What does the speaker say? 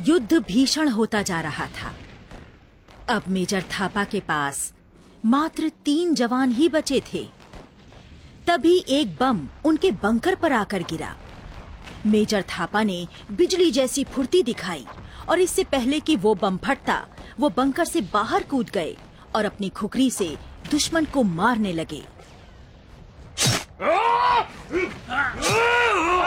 युद्ध भीषण होता जा रहा था। अब मेजर थापा के पास मात्र 3 जवान ही बचे थे। तभी एक बम उनके बंकर पर आकर गिरा। मेजर थापा ने बिजली जैसी फुर्ती दिखाई और इससे पहले कि वो बम फटता, वो बंकर से बाहर कूद गए और अपनी खुखरी से दुश्मन को मारने लगे।